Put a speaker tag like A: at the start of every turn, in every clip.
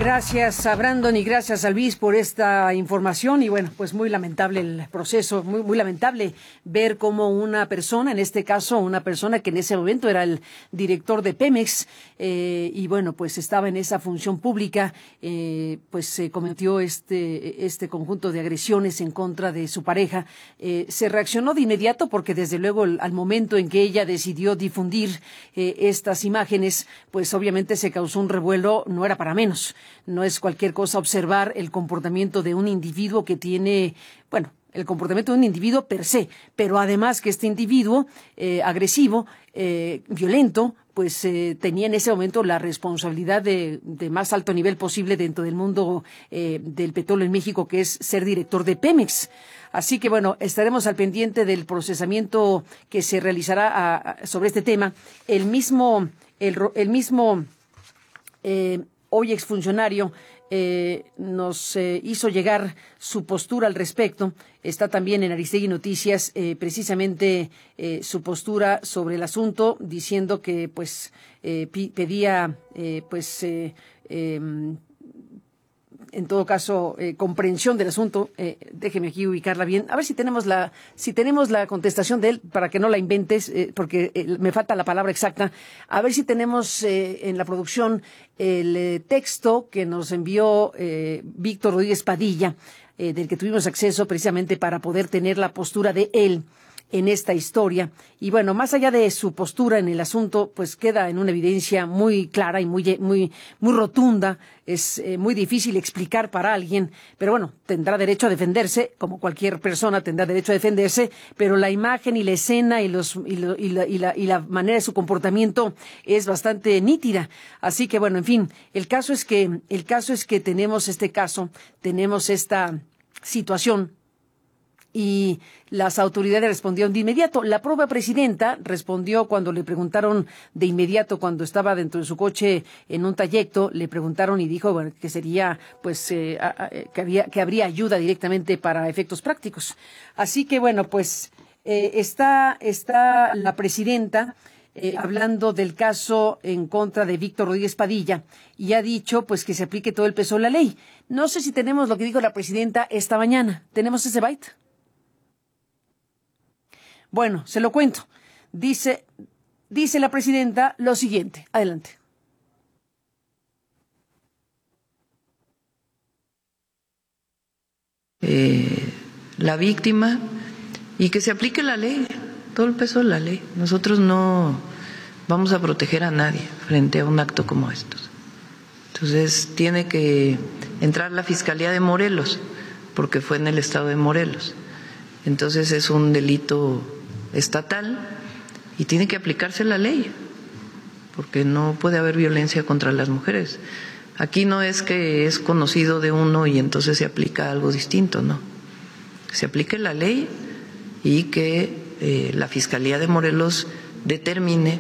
A: Gracias a Brandon y gracias a Luis por esta información. Y bueno, pues muy lamentable el proceso, muy lamentable ver cómo una persona, en este caso una persona que en ese momento era el director de Pemex, y bueno, pues estaba en esa función pública, pues se cometió este conjunto de agresiones en contra de su pareja. Se reaccionó de inmediato porque desde luego al momento en que ella decidió difundir estas imágenes, pues obviamente se causó un revuelo, no era para menos. No es cualquier cosa observar el comportamiento de un individuo que tiene, bueno, el comportamiento de un individuo per se, pero además que este individuo agresivo, violento, pues tenía en ese momento la responsabilidad de más alto nivel posible dentro del mundo del petróleo en México, que es ser director de Pemex. Así que bueno, estaremos al pendiente del procesamiento que se realizará sobre este tema. El mismo hoy exfuncionario nos hizo llegar su postura al respecto. Está también en Aristegui Noticias precisamente su postura sobre el asunto, diciendo que pues pedía en todo caso, comprensión del asunto. Déjeme aquí ubicarla bien. A ver si tenemos la contestación de él, para que no la inventes, porque me falta la palabra exacta. A ver si tenemos en la producción el texto que nos envió Víctor Rodríguez Padilla, del que tuvimos acceso precisamente para poder tener la postura de él en esta historia. Y bueno, más allá de su postura en el asunto, pues queda en una evidencia muy clara y muy rotunda. Es muy difícil explicar para alguien, pero bueno, tendrá derecho a defenderse, como cualquier persona tendrá derecho a defenderse, pero la imagen y la escena y la manera de su comportamiento es bastante nítida. Así que bueno, en fin, el caso es que tenemos esta situación. Y las autoridades respondieron de inmediato. La propia presidenta respondió cuando le preguntaron de inmediato, cuando estaba dentro de su coche en un trayecto, le preguntaron y dijo, bueno, que sería, pues, que habría ayuda directamente para efectos prácticos. Así que bueno, pues, está la presidenta hablando del caso en contra de Víctor Rodríguez Padilla, y ha dicho pues que se aplique todo el peso de la ley. No sé si tenemos lo que dijo la presidenta esta mañana. ¿Tenemos ese byte? Bueno, se lo cuento. Dice la presidenta lo siguiente. Adelante.
B: La víctima, y que se aplique la ley, todo el peso de la ley. Nosotros no vamos a proteger a nadie frente a un acto como estos. Entonces tiene que entrar la Fiscalía de Morelos, porque fue en el estado de Morelos. Entonces es un delito estatal y tiene que aplicarse la ley, porque no puede haber violencia contra las mujeres. Aquí no es que es conocido de uno y entonces se aplica algo distinto, no. Que se aplique la ley y que la Fiscalía de Morelos determine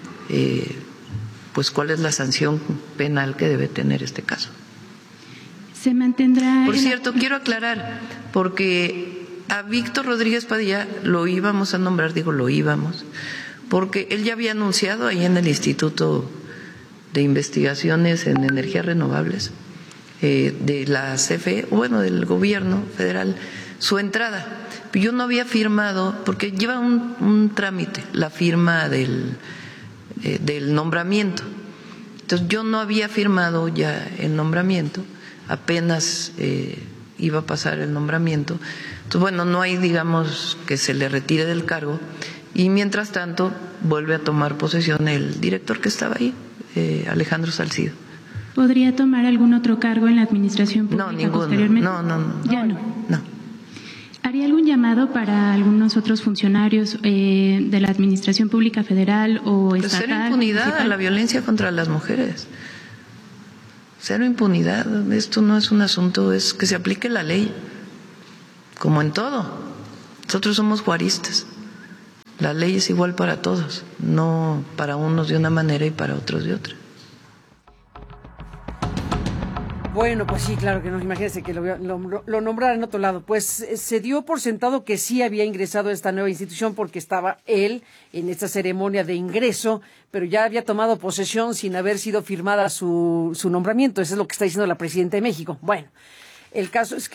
B: pues cuál es la sanción penal que debe tener este caso.
C: Se mantendrá.
B: Por cierto, quiero aclarar, porque a Víctor Rodríguez Padilla lo íbamos a nombrar, porque él ya había anunciado ahí en el Instituto de Investigaciones en Energías Renovables de la CFE, bueno, del gobierno federal, su entrada. Yo no había firmado, porque lleva un trámite, la firma del nombramiento. Entonces yo no había firmado ya el nombramiento, apenas iba a pasar el nombramiento. Entonces, bueno, no hay, digamos, que se le retire del cargo, y mientras tanto vuelve a tomar posesión el director que estaba ahí, Alejandro Salcido.
C: ¿Podría tomar algún otro cargo en la administración pública?
B: No, ninguno.
C: Posteriormente?
B: No.
C: ¿Ya no?
B: No.
C: ¿Haría algún llamado para algunos otros funcionarios de la Administración Pública Federal o estatal?
B: Pues cero impunidad
C: municipal?
B: a la violencia contra las mujeres. Cero impunidad. Esto no es un asunto, es que se aplique la ley, como en todo. Nosotros somos juaristas. La ley es igual para todos, no para unos de una manera y para otros de otra.
A: Bueno, pues sí, claro que no, imagínense que lo nombrara en otro lado. Pues se dio por sentado que sí había ingresado a esta nueva institución porque estaba él en esta ceremonia de ingreso, pero ya había tomado posesión sin haber sido firmada su nombramiento. Eso es lo que está diciendo la presidenta de México. Bueno, el caso es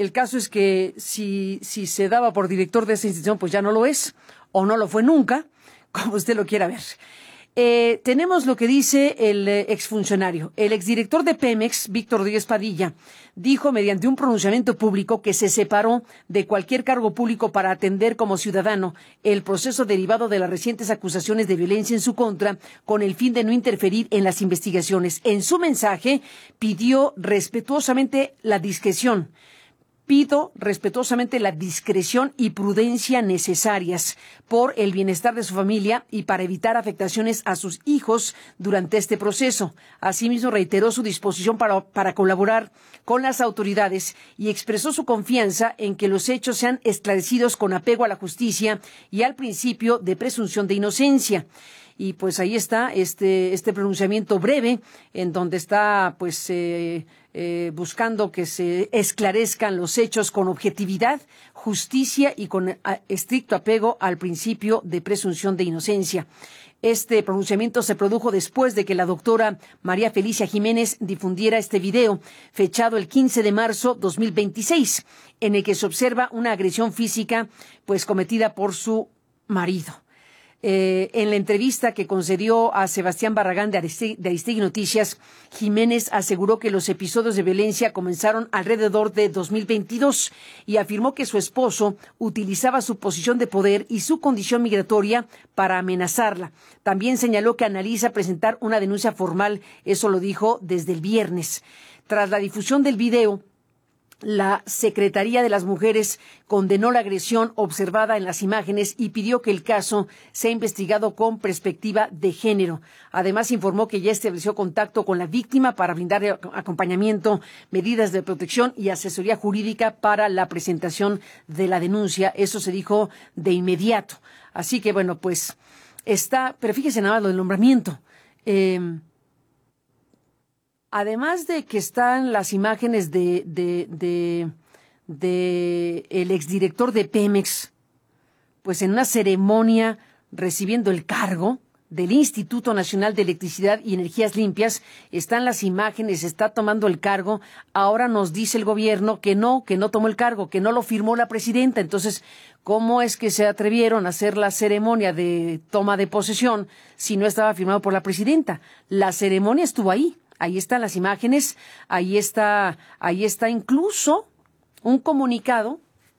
A: que si se daba por director de esa institución, pues ya no lo es, o no lo fue nunca, como usted lo quiera ver. Tenemos lo que dice el exfuncionario. El exdirector de Pemex, Víctor Rodríguez Padilla, dijo mediante un pronunciamiento público que se separó de cualquier cargo público para atender como ciudadano el proceso derivado de las recientes acusaciones de violencia en su contra, con el fin de no interferir en las investigaciones. En su mensaje pidió respetuosamente la discreción. Pido respetuosamente la discreción y prudencia necesarias por el bienestar de su familia y para evitar afectaciones a sus hijos durante este proceso. Asimismo, reiteró su disposición para colaborar con las autoridades y expresó su confianza en que los hechos sean esclarecidos con apego a la justicia y al principio de presunción de inocencia. Y pues ahí está este pronunciamiento breve en donde está pues buscando que se esclarezcan los hechos con objetividad, justicia y con estricto apego al principio de presunción de inocencia. Este pronunciamiento se produjo después de que la doctora María Felicia Jiménez difundiera este video, fechado el 15 de marzo 2026, en el que se observa una agresión física pues cometida por su marido. En la entrevista que concedió a Sebastián Barragán de Aristegui Noticias, Jiménez aseguró que los episodios de violencia comenzaron alrededor de 2022 y afirmó que su esposo utilizaba su posición de poder y su condición migratoria para amenazarla. También señaló que analiza presentar una denuncia formal, eso lo dijo desde el viernes. Tras la difusión del video, la Secretaría de las Mujeres condenó la agresión observada en las imágenes y pidió que el caso sea investigado con perspectiva de género. Además, informó que ya estableció contacto con la víctima para brindar acompañamiento, medidas de protección y asesoría jurídica para la presentación de la denuncia. Eso se dijo de inmediato. Así que, bueno, pues está, pero fíjese nada más lo del nombramiento. Además de que están las imágenes de el exdirector de Pemex, pues en una ceremonia recibiendo el cargo del Instituto Nacional de Electricidad y Energías Limpias, están las imágenes, está tomando el cargo. Ahora nos dice el gobierno que no tomó el cargo, que no lo firmó la presidenta. Entonces, ¿cómo es que se atrevieron a hacer la ceremonia de toma de posesión si no estaba firmado por la presidenta? La ceremonia estuvo ahí. Ahí están las imágenes, ahí está incluso un comunicado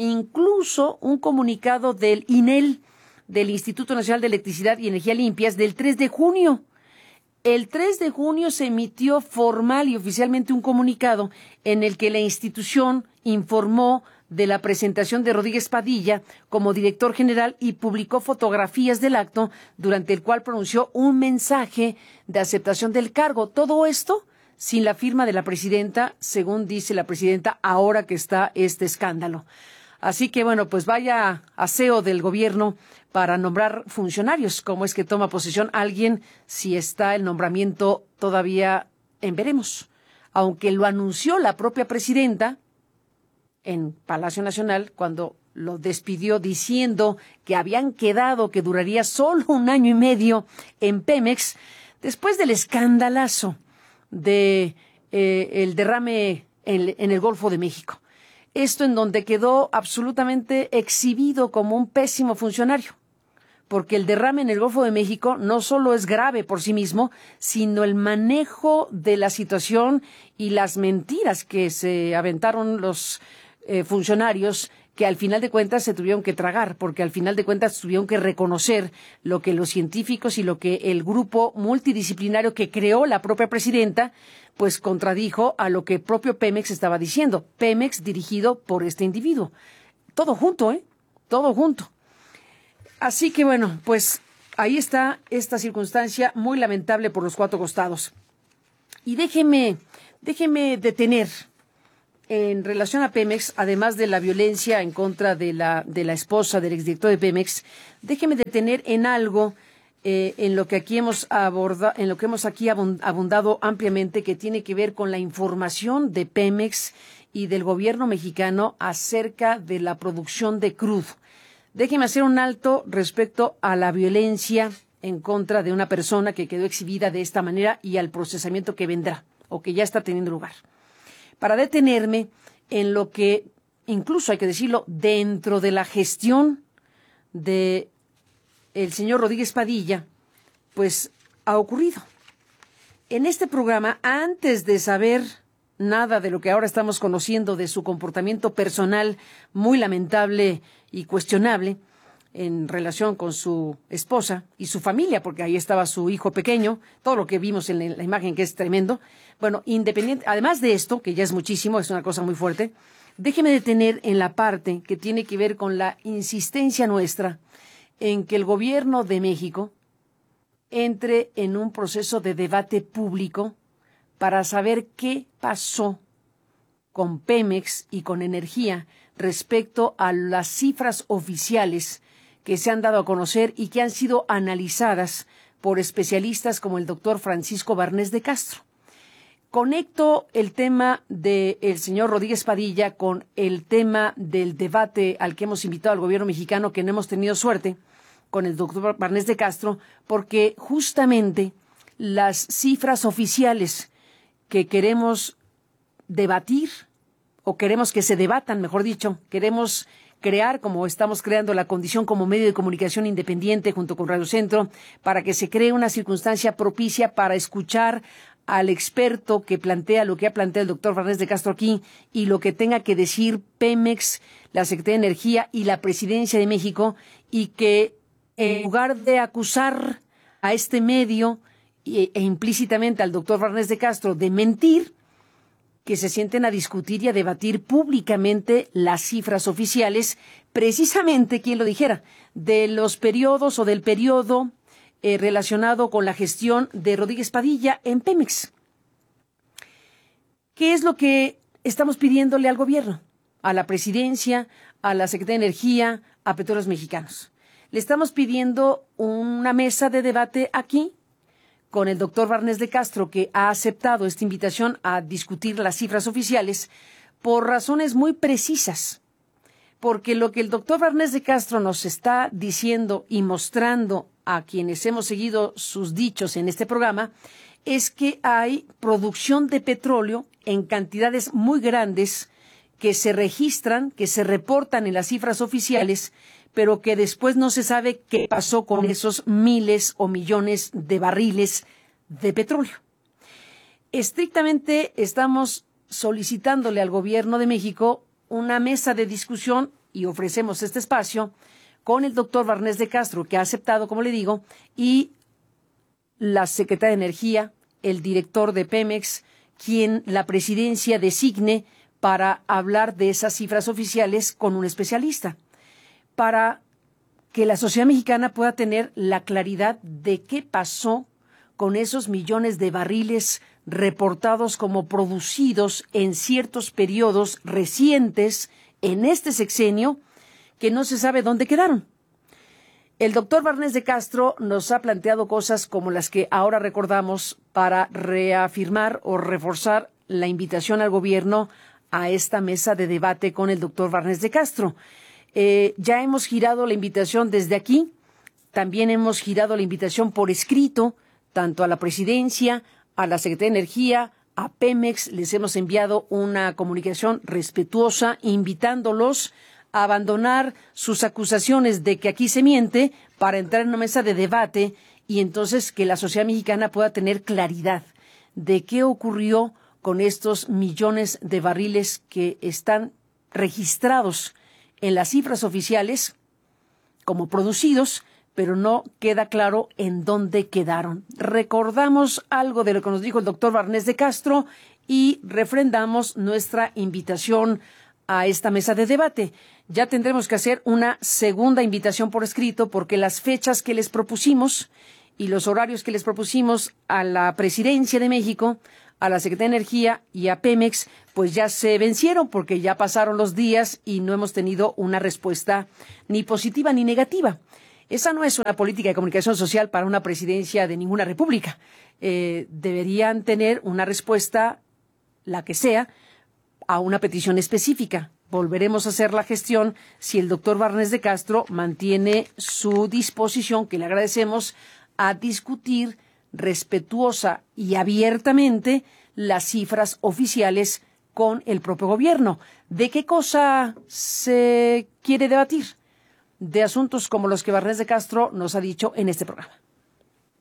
A: del INEL, del Instituto Nacional de Electricidad y Energía Limpias, del 3 de junio. El 3 de junio se emitió formal y oficialmente un comunicado en el que la institución informó de la presentación de Rodríguez Padilla como director general y publicó fotografías del acto durante el cual pronunció un mensaje de aceptación del cargo. Todo esto sin la firma de la presidenta, según dice la presidenta, ahora que está este escándalo. Así que, bueno, pues vaya aseo del gobierno para nombrar funcionarios. ¿Cómo es que toma posesión alguien si está el nombramiento todavía en veremos? Aunque lo anunció la propia presidenta en Palacio Nacional cuando lo despidió diciendo que habían quedado que duraría solo 1 año y medio en Pemex, después del escandalazo de el derrame en el Golfo de México. Esto en donde quedó absolutamente exhibido como un pésimo funcionario, porque el derrame en el Golfo de México no solo es grave por sí mismo, sino el manejo de la situación y las mentiras que se aventaron los funcionarios, que al final de cuentas se tuvieron que tragar, porque al final de cuentas tuvieron que reconocer lo que los científicos y lo que el grupo multidisciplinario que creó la propia presidenta, pues contradijo a lo que propio Pemex estaba diciendo. Pemex dirigido por este individuo. Todo junto, Todo junto. Así que bueno, pues ahí está esta circunstancia muy lamentable por los 4 costados. Y déjeme detener en relación a Pemex, además de la violencia en contra de la esposa del exdirector de Pemex, déjeme detener en algo en lo que aquí hemos abordado, en lo que hemos aquí abundado ampliamente, que tiene que ver con la información de Pemex y del gobierno mexicano acerca de la producción de crudo. Déjeme hacer un alto respecto a la violencia en contra de una persona que quedó exhibida de esta manera y al procesamiento que vendrá o que ya está teniendo lugar. Para detenerme en lo que, incluso hay que decirlo, dentro de la gestión de el señor Rodríguez Padilla, pues ha ocurrido. En este programa, antes de saber nada de lo que ahora estamos conociendo de su comportamiento personal muy lamentable y cuestionable en relación con su esposa y su familia, porque ahí estaba su hijo pequeño, todo lo que vimos en la imagen, que es tremendo. Bueno, además de esto, que ya es muchísimo, es una cosa muy fuerte, déjeme detener en la parte que tiene que ver con la insistencia nuestra en que el gobierno de México entre en un proceso de debate público para saber qué pasó con Pemex y con Energía respecto a las cifras oficiales que se han dado a conocer y que han sido analizadas por especialistas como el doctor Francisco Barnés de Castro. Conecto el tema del señor Rodríguez Padilla con el tema del debate al que hemos invitado al gobierno mexicano, que no hemos tenido suerte, con el doctor Barnés de Castro, porque justamente las cifras oficiales que queremos debatir, o queremos que se debatan, mejor dicho, queremos crear, como estamos creando la condición como medio de comunicación independiente junto con Radio Centro, para que se cree una circunstancia propicia para escuchar al experto que plantea lo que ha planteado el doctor Barnés de Castro aquí y lo que tenga que decir Pemex, la Secretaría de Energía y la Presidencia de México, y que en lugar de acusar a este medio e implícitamente al doctor Barnés de Castro de mentir, que se sienten a discutir y a debatir públicamente las cifras oficiales, precisamente, quien lo dijera, de los periodos o del periodo relacionado con la gestión de Rodríguez Padilla en Pemex. ¿Qué es lo que estamos pidiéndole al gobierno, a la presidencia, a la Secretaría de Energía, a Petróleos Mexicanos? Le estamos pidiendo una mesa de debate aquí con el doctor Barnés de Castro, que ha aceptado esta invitación a discutir las cifras oficiales por razones muy precisas. Porque lo que el doctor Barnés de Castro nos está diciendo y mostrando a quienes hemos seguido sus dichos en este programa es que hay producción de petróleo en cantidades muy grandes que se registran, que se reportan en las cifras oficiales, pero que después no se sabe qué pasó con esos miles o millones de barriles de petróleo. Estrictamente estamos solicitándole al gobierno de México una mesa de discusión y ofrecemos este espacio con el doctor Barnés de Castro, que ha aceptado, como le digo, y la Secretaría de Energía, el director de Pemex, quien la presidencia designe para hablar de esas cifras oficiales con un especialista, para que la sociedad mexicana pueda tener la claridad de qué pasó con esos millones de barriles reportados como producidos en ciertos periodos recientes en este sexenio, que no se sabe dónde quedaron. El doctor Barnés de Castro nos ha planteado cosas como las que ahora recordamos para reafirmar o reforzar la invitación al gobierno a esta mesa de debate con el doctor Barnés de Castro. Ya hemos girado la invitación desde aquí, también hemos girado la invitación por escrito, tanto a la presidencia, a la Secretaría de Energía, a Pemex, les hemos enviado una comunicación respetuosa, invitándolos a abandonar sus acusaciones de que aquí se miente para entrar en una mesa de debate y entonces que la sociedad mexicana pueda tener claridad de qué ocurrió con estos millones de barriles que están registrados en las cifras oficiales como producidos, pero no queda claro en dónde quedaron. Recordamos algo de lo que nos dijo el doctor Barnés de Castro y refrendamos nuestra invitación a esta mesa de debate. Ya tendremos que hacer una segunda invitación por escrito porque las fechas que les propusimos y los horarios que les propusimos a la Presidencia de México, a la Secretaría de Energía y a Pemex, pues ya se vencieron porque ya pasaron los días y no hemos tenido una respuesta ni positiva ni negativa. Esa no es una política de comunicación social para una presidencia de ninguna república. Deberían tener una respuesta, la que sea, a una petición específica. Volveremos a hacer la gestión si el doctor Barnés de Castro mantiene su disposición, que le agradecemos, a discutir respetuosa y abiertamente las cifras oficiales con el propio gobierno. ¿De qué cosa se quiere debatir? De asuntos como los que Barnés de Castro nos ha dicho en este programa.